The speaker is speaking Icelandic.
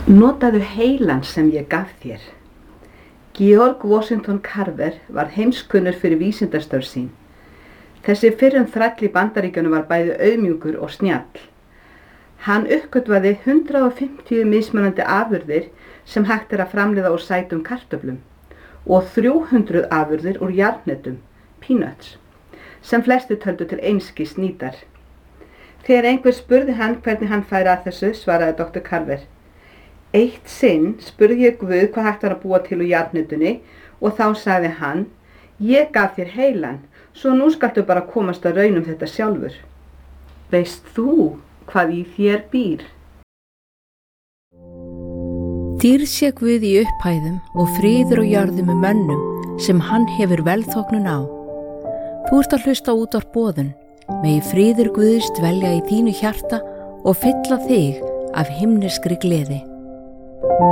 Notaðu heilann sem ég gaf þér. Georg Washington Carver var heimskunnur fyrir vísindastörf sín. Þessi fyrrum þræll í Bandaríkjunum var bæði auðmjúkur og snjall. Hann uppgötvaði 150 mismunandi afurðir sem hægt er að framleiða úr sætum kartöflum og 300 afurðir úr jarðhnetum, peanuts, sem flesti töldu til einskis nýtar. Þegar einhver spurði hann hvernig hann færi að þessu, svaraði Dr. Carver: Eitt sinn spurði ég Guð hvað hægt var að búa til úr jarðhnetunni og þá sagði hann: Ég gaf þér heilann, svo nú skaltu bara komast að raun þetta sjálfur. Veist þú hvað í þér býr? Dýrð sé Guð í upphæðum og friður og jörðum með mönnum sem hann hefur velþóknun á. Þú ert að hlusta á útvarp Boðun, megi friður Guðs dvelja í þínu hjarta og fylla þig af himneskri gleði.